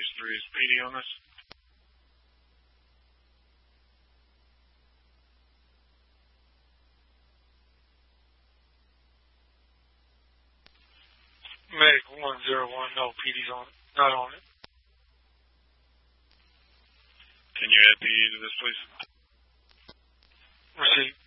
Series 3. Is PD on this? Meg 101, no, PD's on it. Not on it. Can you add PD to this, please? Receipt.